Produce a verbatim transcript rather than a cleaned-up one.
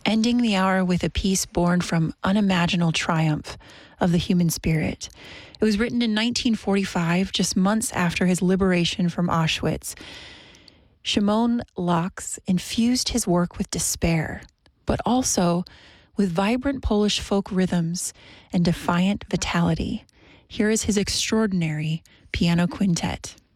ending the hour with a piece born from unimaginable triumph of the human spirit. It was written in nineteen forty-five, just months after his liberation from Auschwitz. Szymon Laux infused his work with despair, but also with vibrant Polish folk rhythms and defiant vitality. Here is his extraordinary piano quintet.